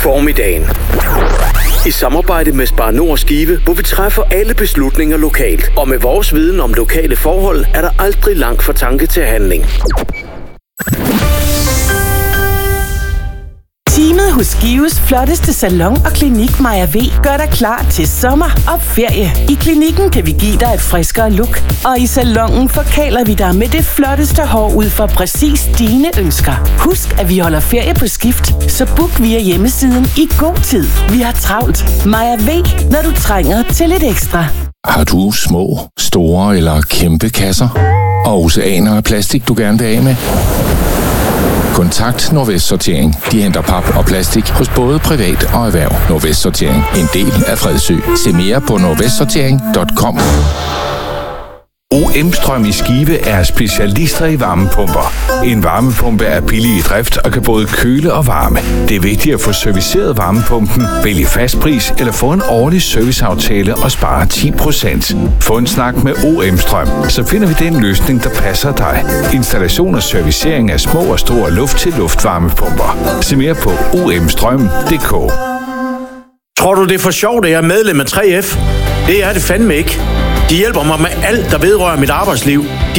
Formiddagen. I samarbejde med Spar Nord Skive, hvor vi træffer alle beslutninger lokalt. Og med vores viden om lokale forhold, er der aldrig langt fra tanke til handling. Teamet hos Skives flotteste salon og klinik Maja V gør dig klar til sommer og ferie. I klinikken kan vi give dig et friskere look, og i salonen forkæler vi dig med det flotteste hår ud fra præcis dine ønsker. Husk, at vi holder ferie på skift, så book via hjemmesiden i god tid. Vi har travlt. Maja V, når du trænger til lidt ekstra. Har du små, store eller kæmpe kasser? Og oceaner af plastik, du gerne vil af med? Kontakt Nordvest Sortering. De henter pap og plastik hos både privat og erhverv. Nordvest Sortering. En del af Fredsø. Se mere på nordvestsortering.com. OM-strøm i Skive er specialister i varmepumper. En varmepumpe er billig i drift og kan både køle og varme. Det er vigtigt at få serviceret varmepumpen, vælge fastpris eller få en årlig serviceaftale og spare 10%. Få en snak med OM-strøm, så finder vi den løsning, der passer dig. Installation og servicering af små og store luft-til-luft-varmepumper. Se mere på omstrøm.dk. Tror du, det er for sjovt, at jeg er medlem af 3F? Det er det fandme ikke. De hjælper mig med alt, der vedrører mit arbejdsliv.